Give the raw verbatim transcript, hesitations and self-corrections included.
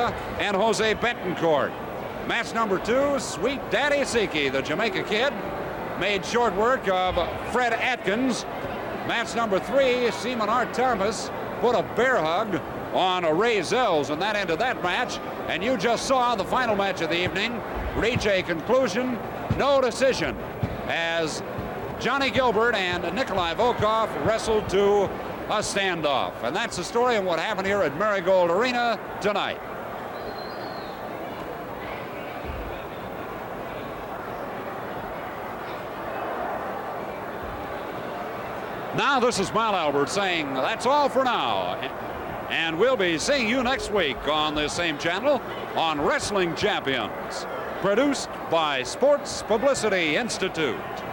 Oliveira and Jose Betancourt. Match number two, Sweet Daddy Siki, the Jamaica kid, made short work of Fred Atkins. Match number three, Seaman Artarmas put a bear hug on Ray Zells, and that ended that match. And you just saw the final match of the evening reach a conclusion, no decision, as Johnny Gilbert and Nikolai Volkov wrestled to a standoff. And that's the story of what happened here at Marigold Arena tonight. Now this is Mal Albert saying that's all for now. And we'll be seeing you next week on this same channel on Wrestling Champions, produced by Sports Publicity Institute.